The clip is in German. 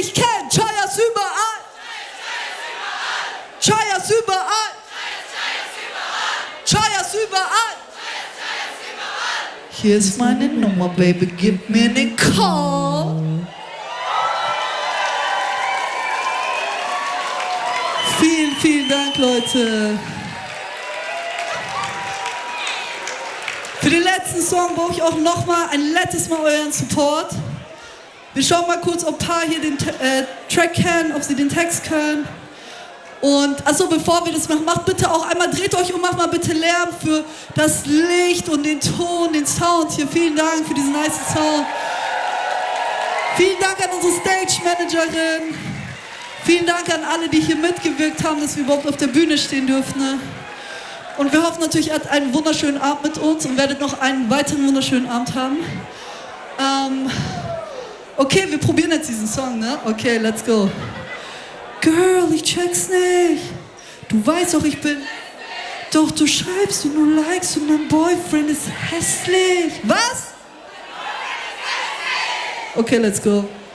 nicht kennt. Chayas überall. Chayas überall. Chayas überall. Hier ist meine Nummer, Baby, gib mir den Call. Vielen, vielen Dank, Leute. Für den letzten Song brauche ich auch nochmal ein letztes Mal euren Support. Wir schauen mal kurz, ob ein paar hier den Track kennen, ob sie den Text können. Und achso, bevor wir das machen, macht bitte auch einmal, dreht euch um, macht mal bitte Lärm für das Licht und den Ton, den Sound hier. Vielen Dank für diesen nice Sound. Vielen Dank an unsere Stage-Managerin. Vielen Dank an alle, die hier mitgewirkt haben, dass wir überhaupt auf der Bühne stehen dürfen. Ne? Und wir hoffen natürlich, ihr habt einen wunderschönen Abend mit uns und werdet noch einen weiteren wunderschönen Abend haben. Okay, wir probieren jetzt diesen Song, ne? Okay, let's go. Girl, ich check's nicht. Du weißt doch, ich bin... Doch, du schreibst und nur likes und dein Boyfriend ist hässlich. Was? Okay, let's go.